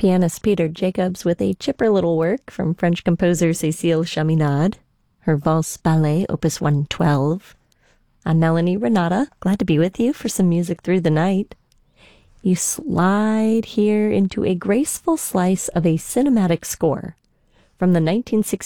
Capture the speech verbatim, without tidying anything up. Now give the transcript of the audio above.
Pianist Peter Jacobs with a chipper little work from French composer Cécile Chaminade, her Valse Ballet, Opus one twelve. I'm Melanie Renata, glad to be with you for some music through the night. You slide here into a graceful slice of a cinematic score from the nineteen sixty